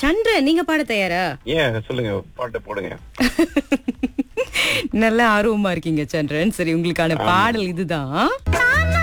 சந்திரன், நீங்க பாட தயாரா? ஏன் சொல்லுங்க, பாட்டு போடுங்க. நல்ல ஆர்வமா இருக்கீங்க சந்திரன். சரி, உங்களுக்கான பாடல் இதுதான்.